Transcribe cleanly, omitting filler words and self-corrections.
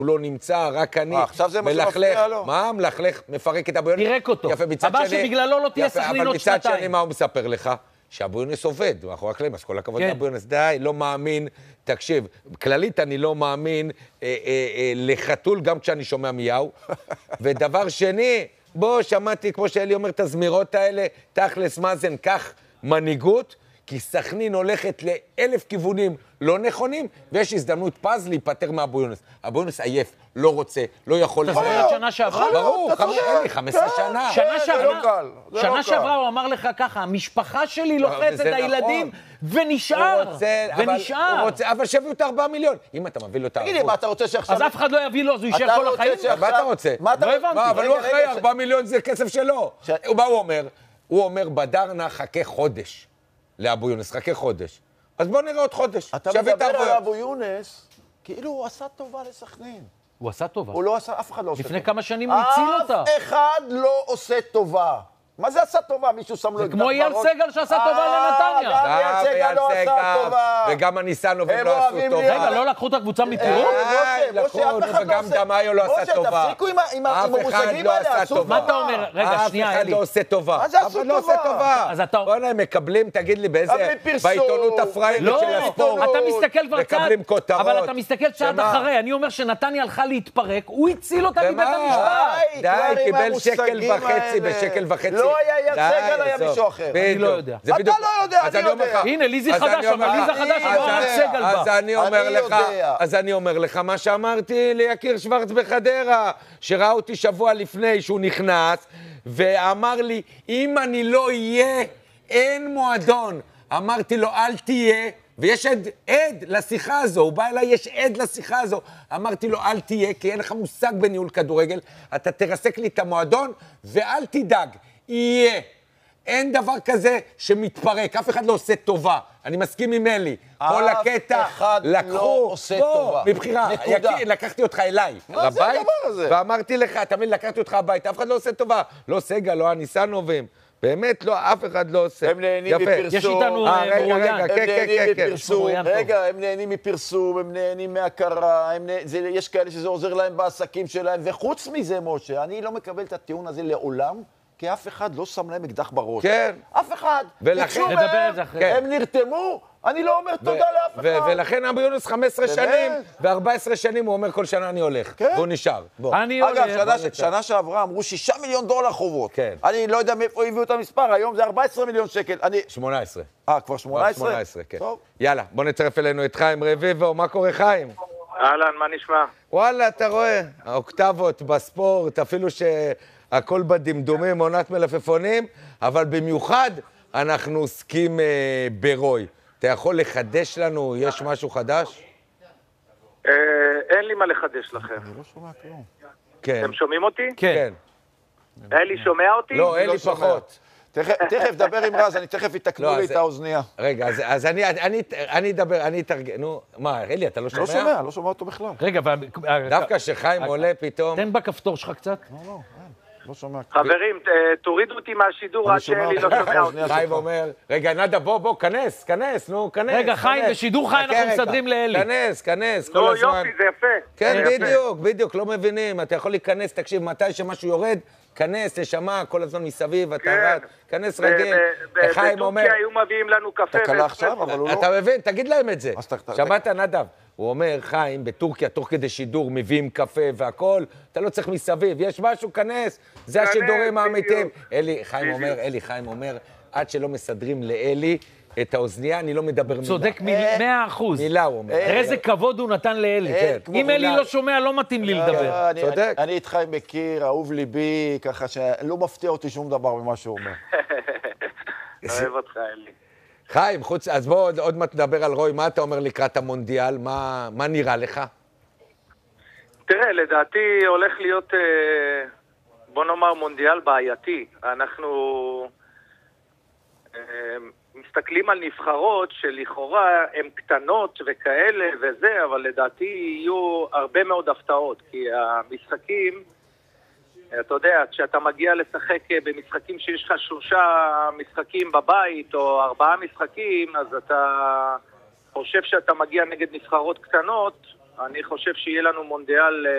הוא לא נמצא, רק אני. עכשיו זה מה שמפריע לו. מה? מלכלך, מפרק את אבו יונס. פירק אותו. יפה, מצד הבא שני... שבגללו לא תהיה סכנין עוד שנתיים. אבל מצד שני, מה הוא מספר לך? שאבו יונס עובד, מאחורי הקלעים, אז כל הכבוד לאבו יונס. די, לא מאמין. תקשיב, כללית אני לא מאמין לחתול גם כשאני שומע מיהו. ודבר שני, בוא, שמעתי, כמו שאלי אומר, את הזמירות האלה, תכלס מאזן, כך מנהיגות, כי סכנין הולכת לאלף כיוונים לא נכונים, ויש הזדמנות פז להיפטר מאבו יונס. אבו יונס עייף, לא רוצה, לא יכול... אתה זוכר את שנה שעברה? ברור, 15 שנה. שנה שעברה הוא אמר לך ככה, המשפחה שלי לוחצת את הילדים, ונשאר. אבל שהביאו את 4 מיליון. אם אתה מביא לו את 4 תגיד לי, מה אתה רוצה שעכשיו... אז אף אחד לא יביא לו, אז הוא יישאר כל החיים? מה אתה רוצה? לא הבנתי. אבל הוא אחרי 4 מיליון, זה כסף שלו. מה הוא אומר? הוא אומר, בדרנה חכה חודש. לאבו יונס, חכה חודש. אז בוא נראה עוד חודש. אתה מדבר על אבו יונס, כאילו הוא עשה טובה לסכנין. הוא עשה טובה. הוא לא עשה, אף אחד לא עושה טובה. לפני כמה שנים הוא הציל אותה. אף אחד לא עושה טובה. מה זה עשה טובה? מישהו שם לו זה כמו אייל סגל שעשה טובה לנתניה. גם אייל סגל לא עשה טובה. וגם הניסנוב הם לא עשו טובה. רגע, לא לקחו את הקבוצה מטירות? וגם דמאיו לא עשה טובה. משה, תפסיקו עם המושגים האלה. מה אתה אומר? רגע, שנייה, אף אחד אלי. לא עושה טובה. מה זה עשו טובה? אז אתה... בוא'נה, הם מקבלים, תגיד לי, באיזה... בעיתונות הפריימית של הספורט. אתה מסתכל כבר צעד... מקבלים כותרות. אבל אתה מסתכל צעד אחרי. אני אומר שנתניה הלכה להתפרק, הוא הציל אותה מבית המשפט. די, קיבל בשקל וחצי. לא היה אייל סגל, היה מישהו אחר. אני לא יודע. אתה לא יודע, אני יודע. הנה, ליזי חדש, אבל ליזי חדש, אבל סגל בא. אז אני אומר לך מה שאמרתי ליקיר שוורץ בחדרה, שראה אותי שבוע לפני שהוא נכנס, ואמר לי, אם אני לא אהיה, אין מועדון. אמרתי לו, אל תהיה, ויש עד לשיחה הזו, הוא בא אליי, יש עד לשיחה הזו. אמרתי לו, אל תהיה, כי אין לך מושג בניהול כדורגל, אתה תרסק לי את המועדון, ואל תדאג, יהיה. אין דבר כזה שמתפרק, אף אחד לא עושה טובה. אני מסכים עם אלי. כל הקטע, אף אחד לא עושה טובה. מבחירה, לקחתי אותך אליי, לבית, ואמרתי לך, תמיד לקחתי אותך הביתה, אף אחד לא עושה טובה. לא סגל, לא הניסנובים. באמת, לא, אף אחד לא עושה. הם נהנים מפרסום. יש איתנו מרואיין. רגע, הם נהנים מפרסום, הם נהנים מהכרה, יש כאלה שזה עוזר להם בעסקים שלהם, וחוץ מזה, משה, אני לא מקבל את הטיעון הזה לעולם, כי אף אחד לא שם להם אקדח בראש. כן. אף אחד. ולכן... נדבר על זה אחרי. הם נרתמו, אני לא אומר תודה לאף אחד. ולכן אבו יונס 15 שנים, ו14 שנים הוא אומר כל שנה אני הולך. והוא נשאר. אגב, שנה שעברה אמרו 6 מיליון דולר חובות. כן. אני לא יודע מאיפה הביאו את המספר, היום זה 14 מיליון שקל. 18. כבר 18? 18, כן. טוב. יאללה, בוא נצרף אלינו את חיים רביבו. מה קורה, חיים? אהלן, מה נשמע? וואלה, אתה רואה, האוקטבות בספורט, אפילו שהכל בדמדומים, עונת מלפפונים, אבל במיוחד אנחנו עוסקים ברוי. אתה יכול לחדש לנו, יש משהו חדש? אין לי מה לחדש לכם. אני לא שומע כלום. כן. אתם שומעים אותי? כן. אלי שומע אותי? לא, אלי פחות. תכף דבר עם רז, אני תכף יתקנו לי את האוזנייה. רגע, אז אני אדבר, אני אתרגם. נו, מה, אלי, אתה לא שומע? לא שומע אותו בכלל. רגע, דווקא שחיים עולה פתאום. תן בכפתור שלך קצת. לא שומע. חברים, תורידו אותי מהשידור עד שאלי לא שומע אותי. חיים אומר, רגע, נדה, בוא, כנס, נו, כנס. רגע, חיים, בשידור חי אנחנו מסדרים לאלי. כנס, כל לא, הזמן. יופי, זה יפה. כן, בדיוק, לא מבינים. אתה יכול להיכנס, תקשיב, מתי שמשהו יורד, כנס, תשמע, כל הזמן מסביב, אתה רד, כנס רגיל. חיים אומר... בטורקיה היו מביאים לנו קפה. אתה קלה עכשיו, אבל הוא לא... אתה מבין, תגיד להם את זה. שמעת, נדב? הוא אומר, חיים, בטורקיה, תוך כדי שידור, מביאים קפה והכל, אתה לא צריך מסביב, יש משהו, כנס, זה השידורים האמיתיים. חיים אומר, עד שלא מסדרים לאלי את האוזנייה, אני לא מדבר מילה. צודק 100%. מילה, הוא אומר. תראה איזה כבוד הוא נתן לאלי. אם אלי לא שומע, לא מתאים לי לדבר. צודק. אני איתך מכיר, אהוב ליבי, ככה שלא מפתיע אותי שום דבר ממה שהוא אומר. אוהב אותך, אלי. חיים, אז בוא עוד מעט נדבר על רוי, מה אתה אומר לקראת המונדיאל? מה נראה לך? תראה, לדעתי הולך להיות, בוא נאמר, מונדיאל בעייתי. אנחנו מסתכלים על נבחרות שלכאורה הן קטנות וכאלה וזה, אבל לדעתי יהיו הרבה מאוד הפתעות, כי המשחקים, אתה יודע, כשאתה מגיע לשחק במשחקים שיש לך 3 משחקים בבית או 4 משחקים, אז אתה חושב שאתה מגיע נגד נבחרות קטנות. אני חושב שיהיה לנו מונדיאל